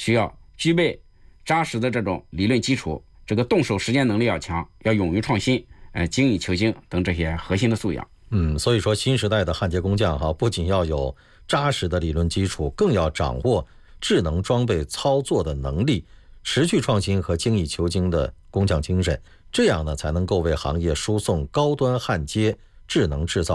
需要具备扎实的这种理论基础，这个动手实践能力要强，要勇于创新，精益求精等这些核心的素养。 所以说新时代的焊接工匠不仅要有扎实的理论基础，更要掌握智能装备操作的能力，持续创新和精益求精的工匠精神，这样呢才能够为行业输送高端焊接、智能制造